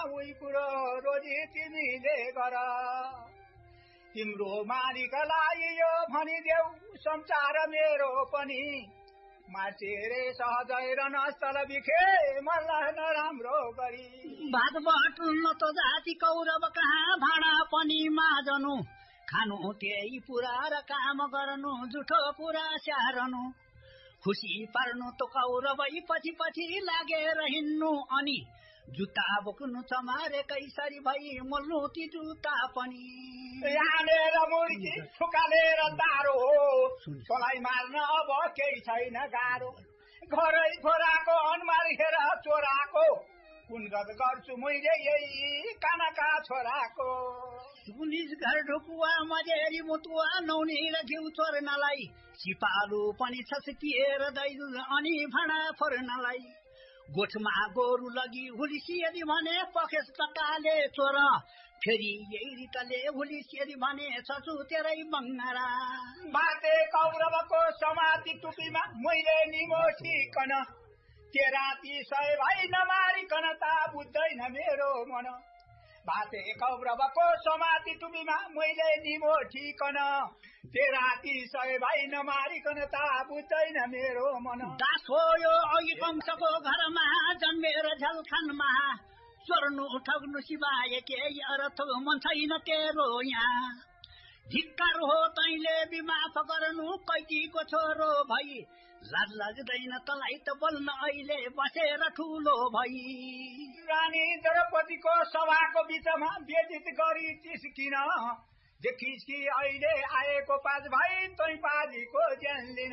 उही कुरो रोजी तिमीले गर तिम्रो मालिकलाई यो भनिदेऊ संसार मेरो पनि मार्चेरे सहजै र नस्थल बिखे मलाई नराम्रो गरी भात बटुल्न त जाति कौरव कहाँ भाडा पनि माझनु खानु त्यही पुरा र काम गर्नु जुठो कुरा स्याहार्नु खुसी पार्नु त कौरवै पछि पछि लागेर हिँड्नु अनि जुत्ता बोक्नु चमारे कैसरी भई मोल्नु ती जुत्ता पनि यहाँनिर मुर्गी फुकालेर दारो हो तँलाई मार्न अब केही छैन गाह्रो घरै छोराको अनुहार हेर चोराको कुनगत गर्छु मैले यही कानाका छोराको पुलिस घर ढुकुवा मजेरी मुतुवा नौनी र घिउ चोर्नलाई सिपालु पनि छसकिएर दैल अनि भाँडा फोर्नलाई गोठमा गोरु लगी हुलिसियरी भने पखेस टकाले चोर फेरि यही रितले हुलिसियरी भने छसु तेरै बङ्गारा बाटे कौरवको समाति टुपीमा मैले निमोठिकन तेराती सय भाइ नमारिकन ता बुझ्दैन मेरो मन बाटे कौरवको समाति टुपीमा मैले निमोठिकन तेराती सय भाइ नमारिकन ता बुझ्दैन मेरो मन दास हो यो अघि वंशको घरमा जन्मेर झलखानमा चोर्नु ठग्नु सिवाय केही अर्थ मन छैन तेरो यहाँ धिक्कार हो तैले बिमाफ गर्नु कैदीको छोरो भई लाज लाग्दैन तँलाई त बोल्न अहिले बसेर ठुलो भई रानी द्रौपदीको सभाको बिचमा व्यतीत गरी चिस्किन देखिस् कि अहिले आएको पाँच भाइ तै पाजीको ज्यान लिन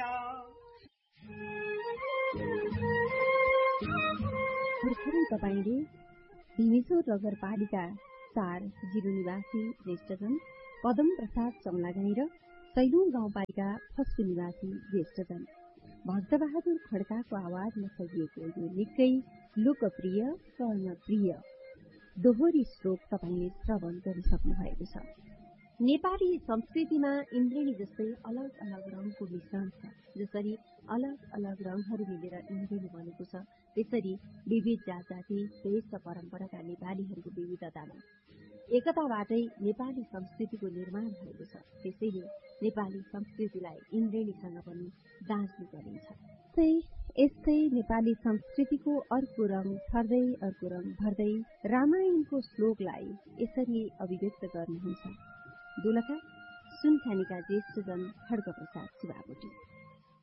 तपाईले भीमेश्वर नगरपालिका 4 जिरो निवासी ज्येष्ठजन पदम प्रसाद चौलागाई र सैलुङ गाउँपालिका फस्टु निवासी ज्येष्ठजन भक्तबहादुर खड्काको आवाजमा सजिएको यो निकै लोकप्रिय कर्णप्रिय दोहोरी श्लोक तपाईले श्रवण गरिसक्नु भएको छ। नेपाली संस्कृतिमा इन्द्रेणी जस्तै अलग अलग रङको मिश्रण छ। जसरी अलग अलग रङहरू मिलेर इन्द्रेणी बनेको छ, त्यसरी विविध जात जाति देश र परम्पराका नेपालीहरूको विविधतामा एकताबाटै नेपाली संस्कृतिको निर्माण भएको छ। त्यसैले नेपाली संस्कृतिलाई इन्द्रेणीसँग पनि दाँच्नु गरिन्छ। यस्तै नेपाली संस्कृतिको अर्को रङ ठर्दै अर्को रङ भर्दै रामायणको श्लोकलाई यसरी अभिव्यक्त गर्नुहुन्छ दोलखा सुनखानीका ज्येष्ठजन खड्ग प्रसाद शिवाकोटी।